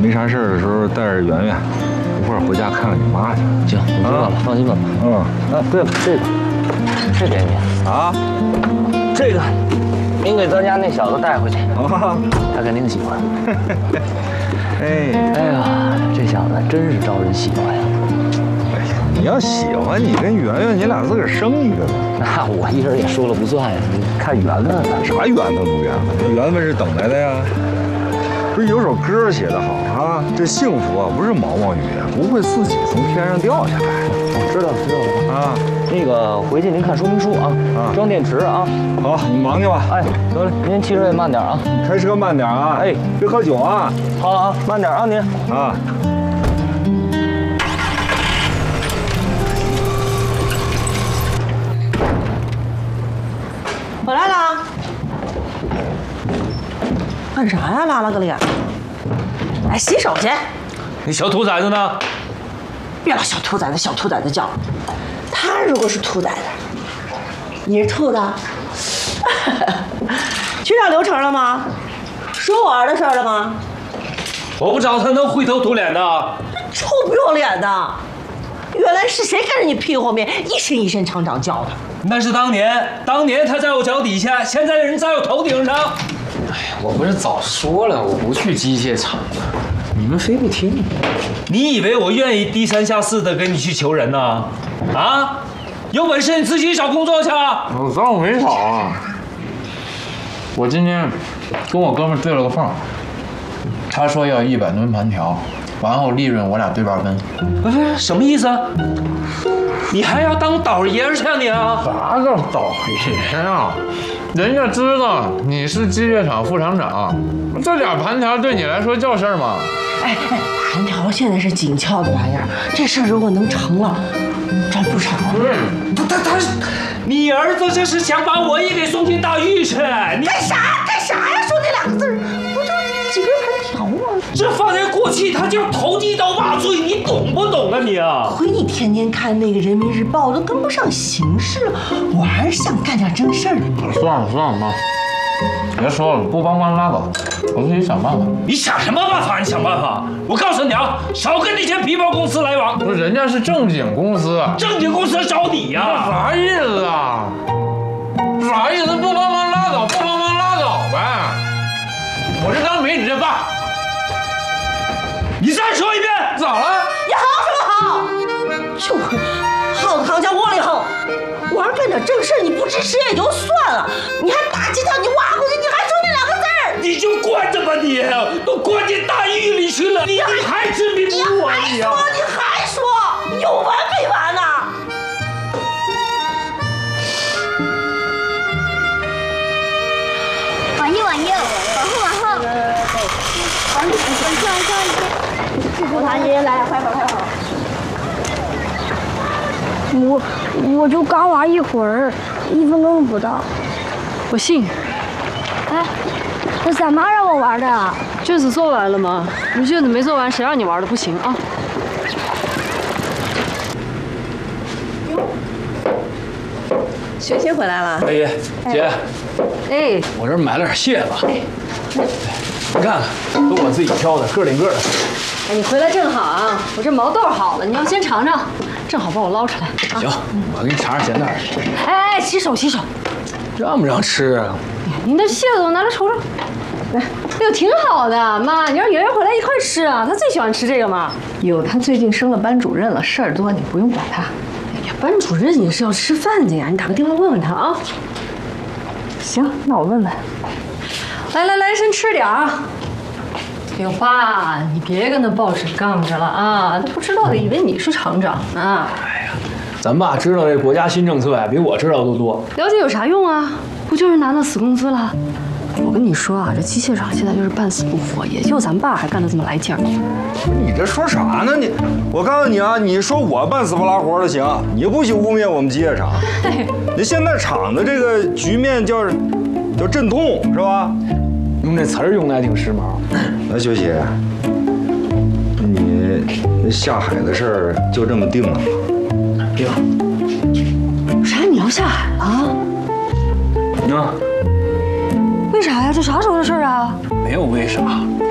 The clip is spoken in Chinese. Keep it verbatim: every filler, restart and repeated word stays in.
没啥事儿的时候带着圆圆，一会儿回家看看你妈去。 行，我知道了，放心吧。 嗯。 啊，对了，这个，这给你啊， 这个，您给咱家那小子带回去， 啊， 他肯定喜欢。 哎， 哎呀，这小子真是招人喜欢呀！ 哎呀，你要喜欢，你跟圆圆你俩自个儿生一个呗。 那我一人也说了不算呀，你看缘分了。 啥缘分不缘分？缘分是等来的呀。不是有首歌写得好啊，这幸福啊不是毛毛雨，不会自己从天上掉下来。 哦，知道了，知道了啊。 那个回去您看说明书啊，啊，装电池啊。 好，你忙去吧。 哎，得嘞，您骑车也慢点啊， 开车慢点啊。哎，别喝酒啊。 好啊，慢点啊您。 啊。 回来了。干啥呀？拉拉个脸。来洗手去。 那小兔崽子呢？ 别老小兔崽子、小兔崽子叫。他如果是兔崽子，你是兔子？去找刘成了吗？说我儿的事儿了吗？ 我不知道他能灰头土脸的。 臭不要脸的！原来是谁跟着你屁股后面一声一声厂长叫的？ 那是当年，当年他在我脚底下，现在人在我头顶上。 哎呀，我不是早说了，我不去机械厂了，你们非不听。 你以为我愿意低三下四的跟你去求人呢？啊，有本事你自己找工作去。 我早我没找啊。我今天跟我哥们对了个缝，他说要一百吨盘条，完后利润我俩对半分。 不是什么意思？你还要当倒爷去啊你啊？ 啥叫倒爷呀？人家知道你是机械厂副厂长，这点盘条对你来说叫事儿吗？ 哎哎，盘条现在是紧俏的玩意儿，这事儿如果能成了，赚不少。 对， 他他他，你儿子这是想把我也给送进大狱去？你干啥干啥呀？说那两个字儿，不就几根盘条吗？ 这放在过去，他就投你一刀骂罪，你懂不懂啊你啊？ 亏你天天看那个人民日报，都跟不上形势了。我还是想干点正事儿。 算了算了妈，别说了，不帮忙拉倒，我自己想办法。 你想什么办法？你想办法！我告诉你啊，少跟那些皮包公司来往。 不是，人家是正经公司， 正经公司找你呀、啊？ 啥意思啊？啥意思？不帮忙拉倒，不帮忙拉倒呗。我这当没你这爸。 你再说一遍， 咋了？ 你好什么好？就耗子扛枪窝里横。我要干点正事，你不支持也就算了，你还大鸡汤，你挖过去，你还说那两个字儿， 你就关着吧你，都关进大狱里去了，你还执迷不悟啊你啊！ 你还说，你还说，有完没完呢？ 往右往右，往后往后，往左往右往右。 副团爷来，快跑快跑！ 我我就刚玩一会儿，一分钟不到。 我信。 哎，那怎么让我玩的？ 卷子做完了吗？你卷子没做完，谁让你玩的不行啊？ 雪雪回来了。 哎呀，姐， 哎， 我这买了点蟹子，你看看，都我自己挑的，个顶个的。 哎，你回来正好啊！我这毛豆好了，你要先尝尝，正好帮我捞出来。啊、 行，我给你尝尝咸淡。 哎哎，洗手洗手。 让不让吃啊？ 您的蟹子我拿来瞅瞅。来，哎呦，挺好的，妈，你让圆圆回来一块吃啊，她最喜欢吃这个嘛。 哟，她最近升了班主任了，事儿多，你不用管她。 哎呀，班主任也是要吃饭的呀，你打个电话问问他啊。 行，那我问问。 来来来，先吃点儿。哎呦，爸，你别跟那报纸杠着了啊！他不知道的以为你是厂长呢。 哎呀，咱爸知道这国家新政策呀，比我知道的多。 了解有啥用啊？不就是拿那死工资了？我跟你说啊，这机械厂现在就是半死不活，也就咱爸还干得这么来劲儿。 你这说啥呢？你，我告诉你啊，你说我半死不拉活的行，你不许污蔑我们机械厂。你现在厂的这个局面叫叫阵痛是吧？ 用这词儿用的还挺时髦。 那秋姐，你那下海的事儿就这么定了吗？ 定。 啥？你要下海了？ 啊？ 为啥呀？这啥时候的事儿啊？ 没有为啥，